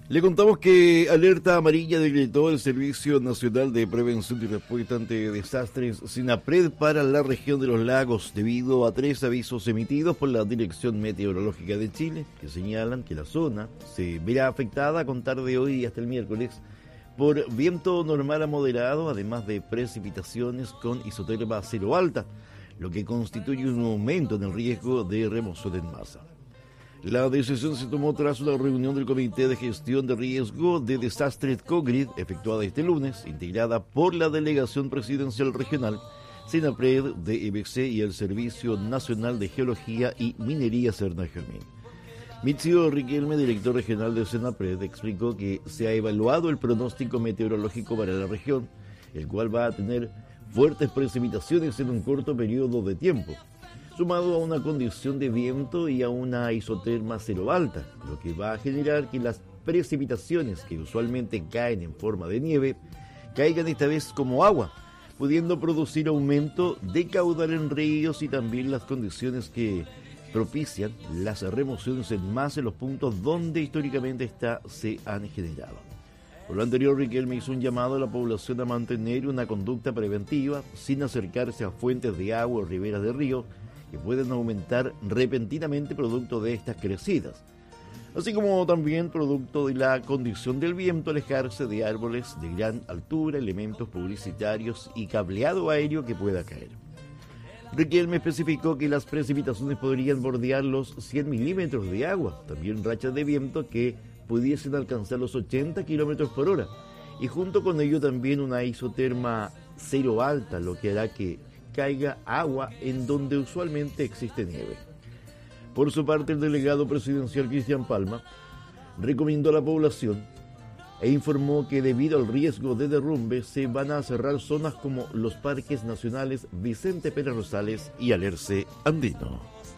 Le contamos que alerta amarilla decretó el Servicio Nacional de Prevención y Respuesta ante Desastres SINAPRED para la región de los lagos debido a 3 avisos emitidos por la Dirección Meteorológica de Chile que señalan que la zona se verá afectada a contar de hoy hasta el miércoles por viento normal a moderado, además de precipitaciones con isoterma cero alta, lo que constituye un aumento en el riesgo de remoción en masa. La decisión se tomó tras una reunión del Comité de Gestión de Riesgo de Desastres COGRID, efectuada este lunes, integrada por la Delegación Presidencial Regional, SINAPRED, DEBC y el Servicio Nacional de Geología y Minería Serna Germín. Mitzio Riquelme, director regional de SINAPRED, explicó que se ha evaluado el pronóstico meteorológico para la región, el cual va a tener fuertes precipitaciones en un corto periodo de tiempo, sumado a una condición de viento y a una isoterma cero alta, lo que va a generar que las precipitaciones que usualmente caen en forma de nieve, caigan esta vez como agua, pudiendo producir aumento de caudal en ríos y también las condiciones que propician las remociones en masa en los puntos donde históricamente se han generado. Por lo anterior, Riquelme hizo un llamado a la población a mantener una conducta preventiva sin acercarse a fuentes de agua o riberas de río que pueden aumentar repentinamente producto de estas crecidas, así como también producto de la condición del viento alejarse de árboles de gran altura, elementos publicitarios y cableado aéreo que pueda caer. Riquelme especificó que las precipitaciones podrían bordear los 100 milímetros de agua, también rachas de viento que pudiesen alcanzar los 80 kilómetros por hora, y junto con ello también una isoterma cero alta, lo que hará que caiga agua en donde usualmente existe nieve. Por su parte, el delegado presidencial Cristian Palma recomendó a la población e informó que debido al riesgo de derrumbe se van a cerrar zonas como los parques nacionales Vicente Pérez Rosales y Alerce Andino.